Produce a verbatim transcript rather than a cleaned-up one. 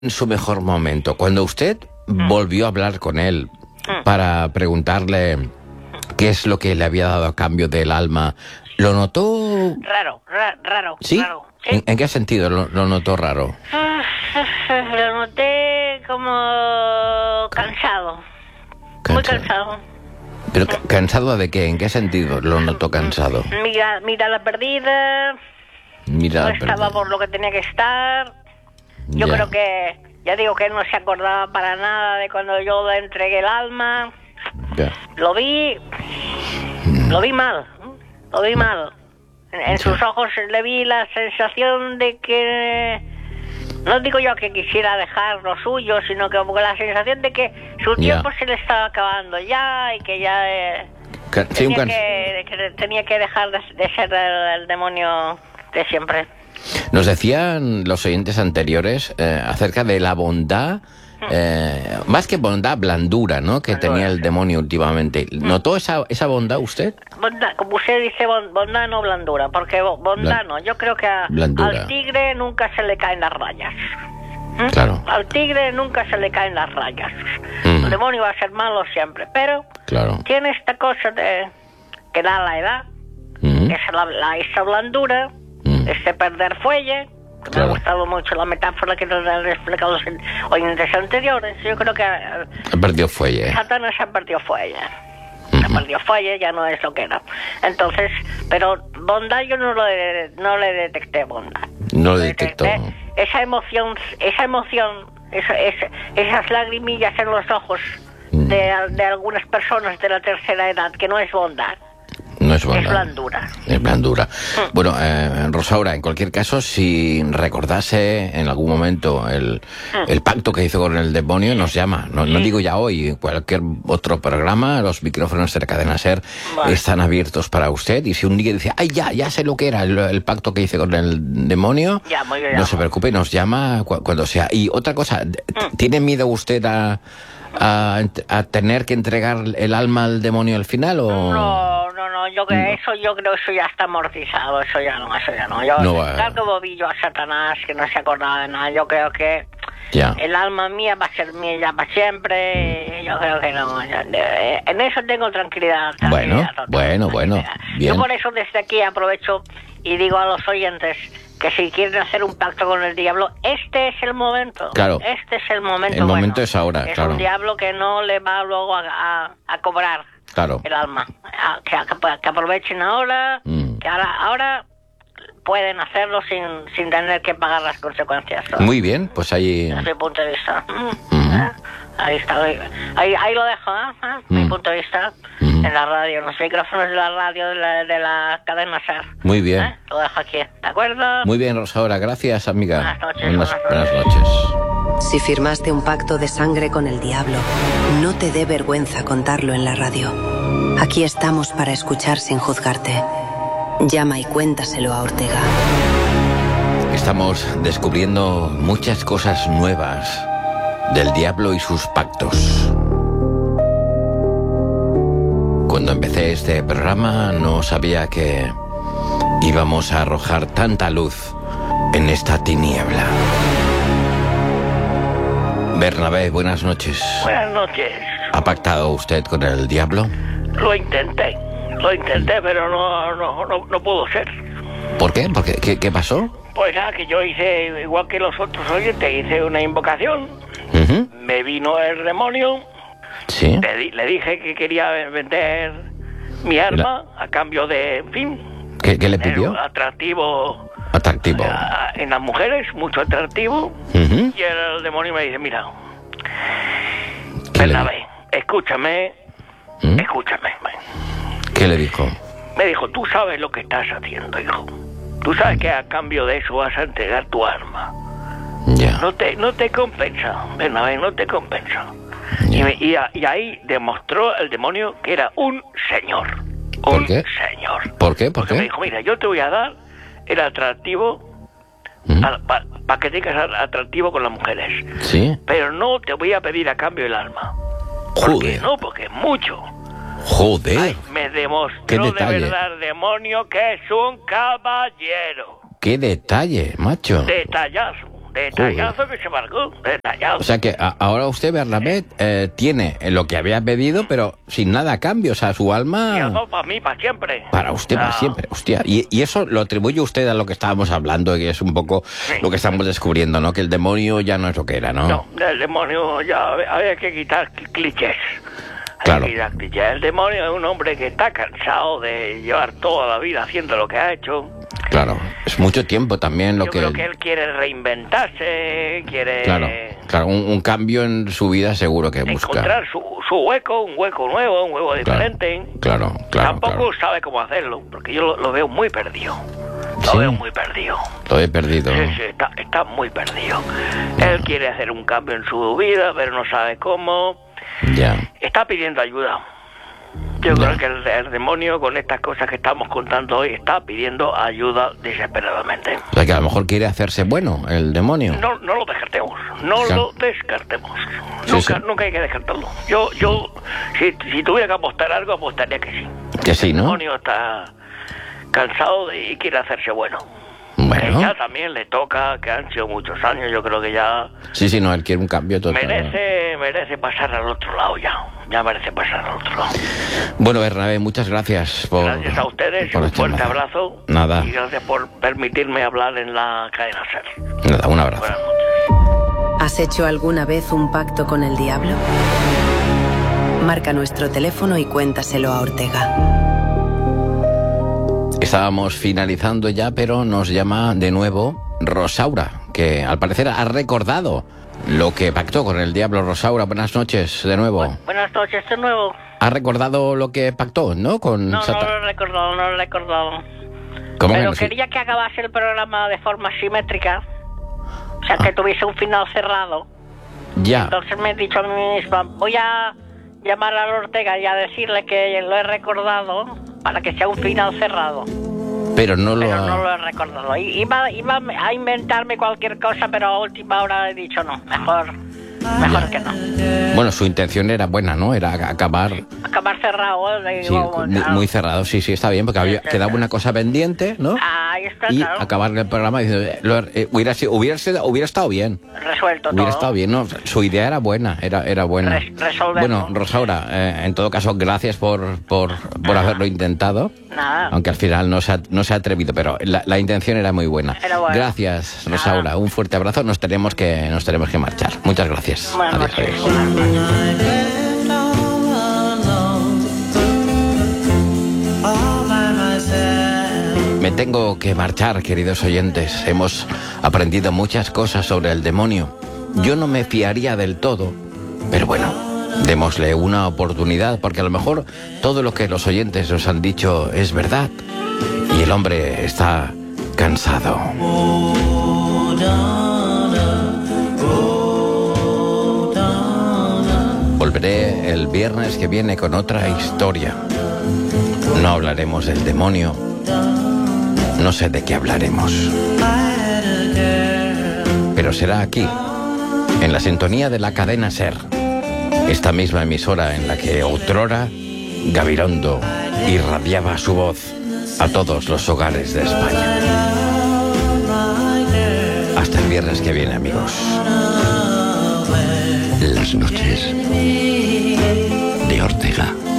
en su mejor momento, cuando usted mm. volvió a hablar con él mm. para preguntarle qué es lo que le había dado a cambio del alma, ¿lo notó...? Raro, ra raro, ¿Sí? raro. ¿Sí? ¿En, ¿En qué sentido lo, lo notó raro? Lo noté como cansado. cansado. Muy cansado. ¿Pero cansado de qué? ¿En qué sentido lo notó cansado? Mira, mira la perdida. Mira no la estaba perdida. por lo que tenía que estar. Yo ya. creo que, ya digo que él no se acordaba para nada de cuando yo le entregué el alma. Ya. Lo vi, mm. lo vi mal, lo vi mal. En, en sus ojos le vi la sensación de que, no digo yo que quisiera dejar lo suyo, sino que como la sensación de que su tiempo ya. se le estaba acabando ya y que ya eh, Ca sí, tenía, can... que, que tenía que dejar de, de ser el, el demonio de siempre. Nos decían los oyentes anteriores eh, acerca de la bondad, eh, más que bondad, blandura, ¿no? Que Blandura, tenía el sí. demonio últimamente. ¿Notó esa, esa bondad usted? Bondad, como usted dice, bondad no blandura, porque bondad no. Yo creo que a, al tigre nunca se le caen las rayas. ¿Mm? Claro. Al tigre nunca se le caen las rayas. Mm. El demonio va a ser malo siempre, pero claro. tiene esta cosa de que da la edad, Mm. que es la, la, esa blandura, mm. este perder fuelle. Claro. Me ha gustado mucho la metáfora que nos han explicado los oyentes anteriores. Yo creo que ha perdido fuelle. Satanás ha perdido fuelle. Ha perdido fuelle, ya no es lo que era. Entonces, pero bondad yo no, lo de, no le detecté bondad. No le detectó. Detecté esa emoción, esa emoción, esa, esa, esas lagrimillas en los ojos mm. de, de algunas personas de la tercera edad, que no es bondad. No es bondad. Es blandura. Es blandura. Mm. Bueno, eh, Rosaura, en cualquier caso, si recordase en algún momento el, mm. el pacto que hizo con el demonio, nos llama. No, sí. no digo ya hoy, cualquier otro programa, los micrófonos de la cadena SER vale. están abiertos para usted. Y si un día dice, ay, ya, ya sé lo que era el, el pacto que hice con el demonio, ya, muy bien, no se preocupe, nos llama cu cuando sea. Y otra cosa, mm. ¿tiene miedo usted a, a, a tener que entregar el alma al demonio al final o...? No. Yo que no. eso yo creo eso ya está amortizado, eso ya no, eso ya no. Yo no va. tal como vi yo a Satanás que no se acordaba de nada, yo creo que ya. el alma mía va a ser mía ya para siempre. Yo creo que no. En eso tengo tranquilidad. tranquilidad bueno, total, bueno, tranquilidad. bueno. Bien. Yo por eso desde aquí aprovecho y digo a los oyentes que si quieren hacer un pacto con el diablo, este es el momento. Claro. Este es el momento. El momento bueno. es ahora, es claro. un diablo que no le va luego a, a, a cobrar. Claro. El alma. Que, que, que aprovechen ahora, mm. que ahora, ahora pueden hacerlo sin, sin tener que pagar las consecuencias. ¿no? Muy bien, pues ahí... Desde mi punto de vista. Mm-hmm. Ahí está. Ahí, ahí lo dejo, ¿eh? Desde mm. mi punto de vista. Mm-hmm. En la radio, en los micrófonos de la radio de la, de la cadena SER. Muy bien. ¿Eh? Lo dejo aquí, ¿de acuerdo? Muy bien, Rosaura. Gracias, amiga. Buenas noches. Buenas, buenas noches. Buenas noches. Si firmaste un pacto de sangre con el diablo, no te dé vergüenza contarlo en la radio. Aquí estamos para escuchar sin juzgarte. Llama y cuéntaselo a Ortega. Estamos descubriendo muchas cosas nuevas del diablo y sus pactos. Cuando empecé este programa no sabía que íbamos a arrojar tanta luz en esta tiniebla. Bernabé, buenas noches. Buenas noches. ¿Ha pactado usted con el diablo? Lo intenté, lo intenté, pero no, no, no, no pudo ser. ¿Por qué? ¿Por qué? ¿Qué, qué pasó? Pues nada, que yo hice, igual que los otros oyentes, hice una invocación. Uh-huh. Me vino el demonio. Sí. Le, di, le dije que quería vender mi alma La... a cambio de, en fin... ¿Qué, qué le pidió? Atractivo... Atractivo. A, en las mujeres, mucho atractivo. Uh-huh. Y el demonio me dice, mira, Bernabé, escúchame, ¿Mm? escúchame. ¿Qué le dijo? Me dijo, tú sabes lo que estás haciendo, hijo. Tú sabes que a cambio de eso vas a entregar tu alma. Ya. No te, no te compensa, Bernabé, no te compensa. Y, me, y, a, y ahí demostró el demonio que era un señor. ¿Por un qué? señor. ¿Por qué? ¿Por Porque qué? me dijo, mira, yo te voy a dar el atractivo ¿Mm? para pa que tengas atractivo con las mujeres. Sí. Pero no te voy a pedir a cambio el alma. Joder. ¿Por qué no? Porque es mucho. Joder. Ay, me demostró de verdad, demonio, que es un caballero. ¡Qué detalle, macho! Detallazo, detallazo que se marcó, detallazo. O sea que a, ahora usted, Bernabé, eh, tiene lo que había pedido, pero sin nada a cambio. O sea, su alma... Y no, para mí, para siempre. Para usted, para Ah. siempre. Hostia. Y, y eso lo atribuye usted a lo que estábamos hablando, y es un poco Sí. lo que estamos descubriendo, ¿no? Que el demonio ya no es lo que era, ¿no? No, del demonio ya había que quitar clichés. Hay Claro. que quitar clichés. El demonio es un hombre que está cansado de llevar toda la vida haciendo lo que ha hecho. Claro. Es mucho tiempo también lo Yo que... creo que él quiere reinventarse, quiere Claro, claro. Un, un cambio en su vida seguro que busca. encontrar su, su hueco, un hueco nuevo, un hueco diferente. Claro, claro, Tampoco claro. sabe cómo hacerlo, porque yo lo, lo veo muy perdido. Lo ¿Sí? veo muy perdido. Lo he perdido. Sí, sí, está, está muy perdido. Él quiere hacer un cambio en su vida, pero no sabe cómo. Ya. Está pidiendo ayuda. Yo Ya. creo que el, el demonio, con estas cosas que estamos contando hoy, está pidiendo ayuda desesperadamente. O sea que a lo mejor quiere hacerse bueno, el demonio. No, no lo descartemos, no Claro. lo descartemos. Sí, nunca, sí. nunca hay que descartarlo. Yo, yo, si, si tuviera que apostar algo, apostaría que sí. Que sí, El ¿no? demonio está cansado de, y quiere hacerse bueno. Que Bueno. ya también le toca, que han sido muchos años, yo creo que ya Sí, sí, no, él quiere un cambio total. merece, merece pasar al otro lado ya. Ya merece pasar al otro lado. Bueno, Bernabé, muchas gracias por... Gracias a ustedes, por un esta fuerte llamada. abrazo. Nada. Y gracias por permitirme hablar en la cadena SER. Nada, un abrazo. Buenas noches. ¿Has hecho alguna vez un pacto con el diablo? Marca nuestro teléfono y cuéntaselo a Ortega. Estábamos finalizando ya, pero nos llama de nuevo Rosaura, que al parecer ha recordado lo que pactó con el diablo. Rosaura, buenas noches de nuevo. Bu- buenas noches de nuevo. Ha recordado lo que pactó, ¿no? Con No, no Satan- lo he recordado, no lo he recordado. ¿Cómo que Pero no? Sí. quería que acabase el programa de forma simétrica. O sea, que tuviese un final cerrado. Ya. Entonces me he dicho a mí misma, voy a llamar a Ortega y a decirle que lo he recordado para que sea un final cerrado. Pero no lo Pero ha... no lo he recordado. I- Iba, iba a inventarme cualquier cosa, pero a última hora he dicho no, mejor, mejor que no. Bueno, su intención era buena, ¿no? Era acabar... Acabar cerrado, ¿eh? Sí, Digo, muy, claro. muy cerrado, sí, sí, está bien, porque había, Sí, sí, quedaba sí. una cosa pendiente, ¿no? Ahí está, Y claro. acabar el programa diciendo, eh, lo- eh, hubiera, sido- hubiera, sido- hubiera estado bien. Resuelto Hubiera todo. estado bien, ¿no? Su idea era buena, era, era buena. Res- resolverlo. Bueno, Rosaura, eh, en todo caso, gracias por, por, por haberlo intentado. Nada. Aunque al final no se ha, no se ha atrevido, pero la, la intención era muy buena. Era buena. Gracias, Rosaura. Un fuerte abrazo. Nos tenemos que, nos tenemos que marchar. Muchas gracias. Buenas Adiós, noches. adiós. Buenas noches. Me tengo que marchar, queridos oyentes. Hemos aprendido muchas cosas sobre el demonio. Yo no me fiaría del todo, pero bueno, démosle una oportunidad, porque a lo mejor todo lo que los oyentes nos han dicho es verdad. Y el hombre está cansado. Volveré el viernes que viene con otra historia. No hablaremos del demonio. No sé de qué hablaremos. Pero será aquí, en la sintonía de la cadena SER. Esta misma emisora en la que otrora Gabilondo irradiaba su voz a todos los hogares de España. Hasta el viernes que viene, amigos. Las noches de Ortega.